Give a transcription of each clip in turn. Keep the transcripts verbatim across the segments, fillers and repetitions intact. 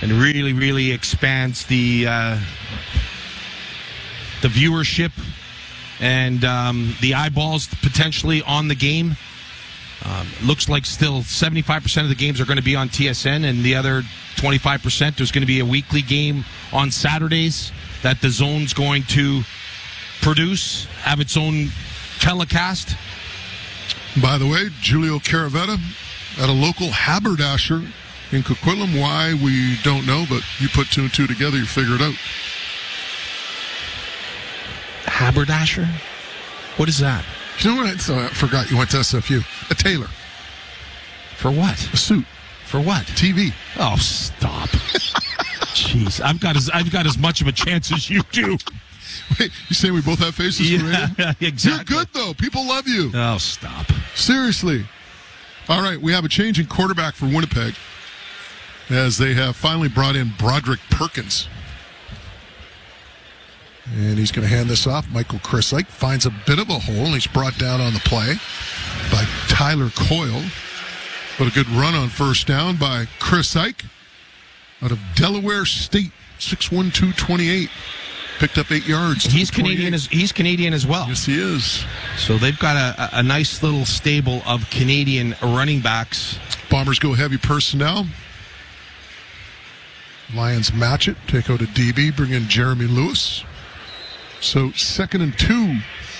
and really, really expands the uh, the viewership and um, the eyeballs potentially on the game. Um, looks like still seventy-five percent of the games are going to be on T S N, and the other twenty-five percent there's going to be a weekly game on Saturdays that the Zone's going to produce, have its own telecast. By the way, Julio Caravetta at a local haberdasher in Coquitlam. Why, we don't know, but you put two and two together, you figure it out. Haberdasher? What is that? You know what? I, so I forgot you went to S F U. A tailor. For what? A suit. For what? T V. Oh, stop. Jeez, I've got as I've got as much of a chance as you do. Wait, you saying we both have faces for radio? Yeah, exactly. You're good, though. People love you. Oh, stop. Seriously. All right, we have a change in quarterback for Winnipeg as they have finally brought in Broderick Perkins. And he's going to hand this off. Michael Chrysyk finds a bit of a hole, and he's brought down on the play by Tyler Coyle. But a good run on first down by Chrysyk out of Delaware State, six one, two twenty-eight. Picked up eight yards. He's Canadian as he's Canadian as well. Yes, he is. So they've got a, a nice little stable of Canadian running backs. Bombers go heavy personnel. Lions match it. Take out a D B. Bring in Jeremy Lewis. So second and two.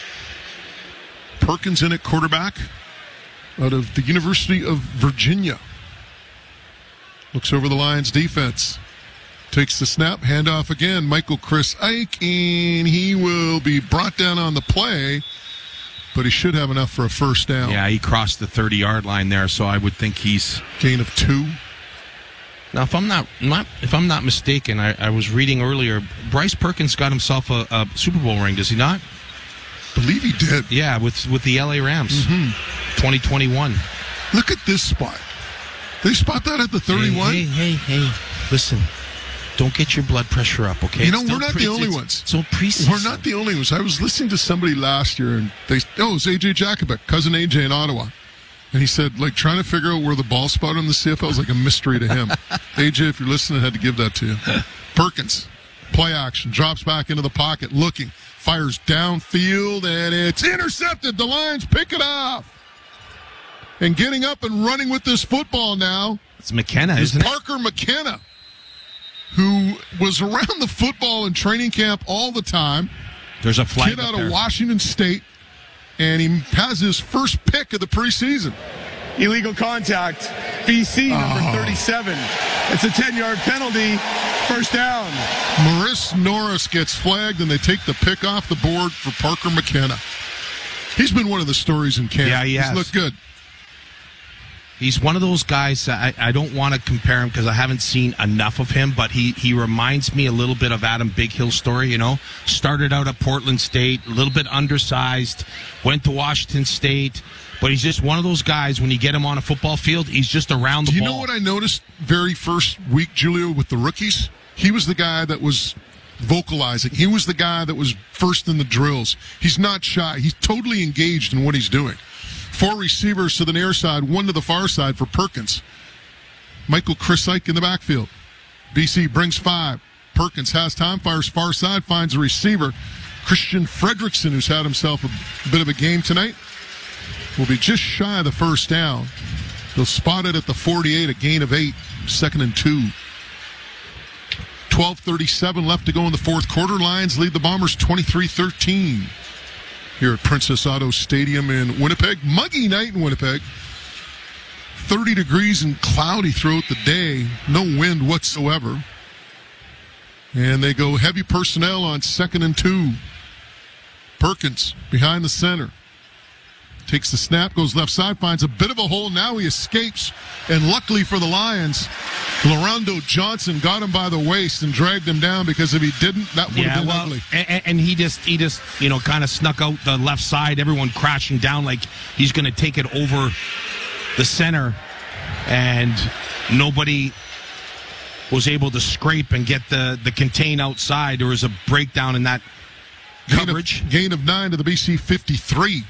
Perkins in at quarterback out of the University of Virginia. Looks over the Lions defense. Takes the snap, handoff again. Michael Chrysyk, and he will be brought down on the play, but he should have enough for a first down. Yeah, he crossed the thirty-yard line there, so I would think he's gain of two. Now, if I'm not, not if I'm not mistaken, I, I was reading earlier. Bryce Perkins got himself a, a Super Bowl ring, does he not? Believe he did. Yeah, with with the L A Rams, mm-hmm. twenty twenty-one. Look at this spot. They spot that at the thirty-one. Hey, hey, hey, hey. Listen. Don't get your blood pressure up, okay? You know, it's we're not pre- the only it's, ones. So preseason. We're not the only ones. I was listening to somebody last year, and they oh, it was A J Jakubek, cousin A J in Ottawa. And he said, like, trying to figure out where the ball spot in the C F L is like a mystery to him. A J, if you're listening, I had to give that to you. Perkins, play action, drops back into the pocket, looking, fires downfield, and it's intercepted. The Lions pick it off. And getting up and running with this football now. It's McKenna, is isn't Parker it? McKenna, who was around the football in training camp all the time. There's a flag kid out there. of Washington State, and he has his first pick of the preseason. Illegal contact, B C, number oh. thirty-seven. It's a ten-yard penalty, first down. Maurice Norris gets flagged, and they take the pick off the board for Parker McKenna. He's been one of the stories in camp. Yeah, he has. He's looked good. He's one of those guys, I, I don't want to compare him because I haven't seen enough of him, but he, he reminds me a little bit of Adam Big Hill's story, you know. Started out at Portland State, a little bit undersized, went to Washington State, but he's just one of those guys, when you get him on a football field, he's just around the ball. Do you ball. know what I noticed very first week, Julio, with the rookies? He was the guy that was vocalizing. He was the guy that was first in the drills. He's not shy. He's totally engaged in what he's doing. Four receivers to the near side, one to the far side for Perkins. Michael Chrysyk in the backfield. B C brings five. Perkins has time, fires far side, finds a receiver. Christian Fredrickson, who's had himself a bit of a game tonight, will be just shy of the first down. They'll spot it at the forty-eight, a gain of eight, second and two. twelve thirty-seven left to go in the fourth quarter. Lions lead the Bombers twenty-three thirteen. Here at Princess Auto Stadium in Winnipeg. Muggy night in Winnipeg. thirty degrees and cloudy throughout the day. No wind whatsoever. And they go heavy personnel on second and two. Perkins behind the center. Takes the snap, goes left side, finds a bit of a hole. Now he escapes. And luckily for the Lions, Larondo Johnson got him by the waist and dragged him down, because if he didn't, that would yeah, have been well, ugly. And, and he just, he just, you know, kind of snuck out the left side, everyone crashing down like he's going to take it over the center. And nobody was able to scrape and get the, the contain outside. There was a breakdown in that coverage. Gain of, gain of nine to the B C fifty-three.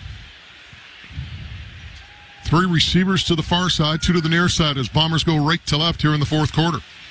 Three receivers to the far side, two to the near side as Bombers go right to left here in the fourth quarter.